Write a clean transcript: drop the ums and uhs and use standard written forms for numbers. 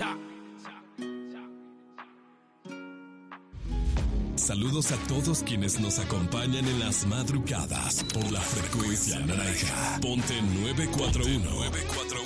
Saludos a todos quienes nos acompañan en las madrugadas por la frecuencia naranja. Ponte 941.